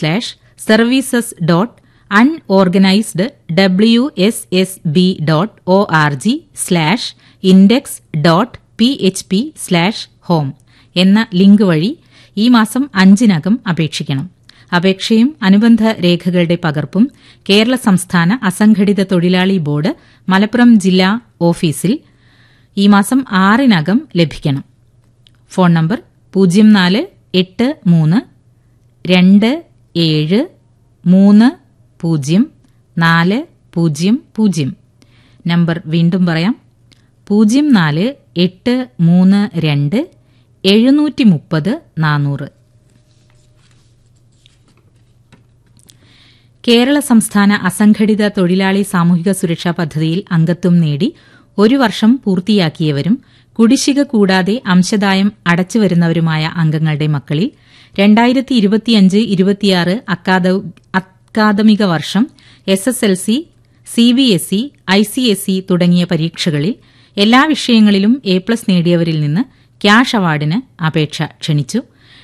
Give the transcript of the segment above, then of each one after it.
services.unorganized.worg/index.php/home എന്ന link വഴി ഈ മാസം 5-നകം അപേക്ഷിക്കണം. അപേക്ഷയും അനുബന്ധ രേഖകളുടെ പകർപ്പും കേരള സംസ്ഥാന അസംഘടിത തൊഴിലാളി ബോർഡ് മലപ്പുറം ജില്ലാ ഓഫീസിൽ ഈ മാസം 6-നകം ലഭിക്കണം. Phone number 048327304000. നമ്പർ വീണ്ടും പറയാം, 048327304000. കേരള സംസ്ഥാന അസംഘടിത തൊഴിലാളി സാമൂഹിക സുരക്ഷാ പദ്ധതിയിൽ അംഗത്വം നേടി 1 വർഷം പൂർത്തിയാക്കിയവരും കുടിശ്ശിക കൂടാതെ അംശദായം അടച്ചുവരുന്നവരുമായ അംഗങ്ങളുടെ മക്കളിൽ 2025-26 അക്കാദമിക വർഷം SSLC, CBSE, ICSE തുടങ്ങിയ പരീക്ഷകളിൽ എല്ലാ വിഷയങ്ങളിലും A+ നേടിയവരിൽ നിന്ന് ക്യാഷ് അവാർഡിന് അപേക്ഷ ക്ഷണിച്ചു.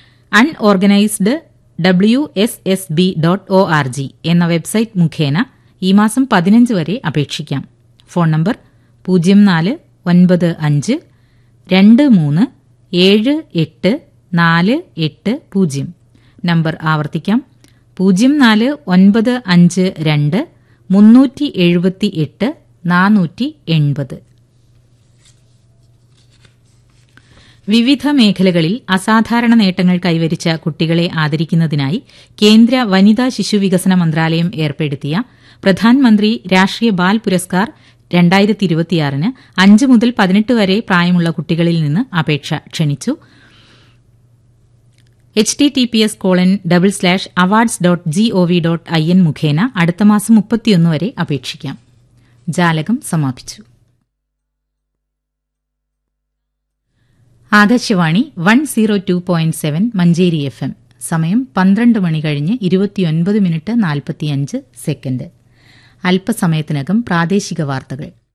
unOrganized.wssb.org എന്ന വെബ്സൈറ്റ് മുഖേന ഈ മാസം 15 വരെ അപേക്ഷിക്കാം. Phone number 0495237848. നമ്പർ ആവർത്തിക്കാം, 04952378-480. വിവിധ മേഖലകളിൽ അസാധാരണ നേട്ടങ്ങൾ കൈവരിച്ച കുട്ടികളെ ആദരിക്കുന്നതിനായി കേന്ദ്ര വനിതാ ശിശുവികസന മന്ത്രാലയം ഏർപ്പെടുത്തിയ പ്രധാൻമന്ത്രി രാഷ്ട്രീയ ബാൽ പുരസ്കാർ 2026-ന് 5 മുതൽ 18 വരെ പ്രായമുള്ള കുട്ടികളിൽ നിന്ന് അപേക്ഷ ക്ഷണിച്ചു. https://awards.gov.in മുഖേന അടുത്ത മാസം 31 വരെ അപേക്ഷിക്കാം. ജാലകം സമാപിച്ചു. ആകാശവാണി 102.7 മഞ്ചേരി FM. സമയം 12 മണി കഴിഞ്ഞ് 29 മിനിറ്റ് 45 സെക്കൻഡ്. അല്പസമയത്തിനകം പ്രാദേശിക വാർത്തകൾ.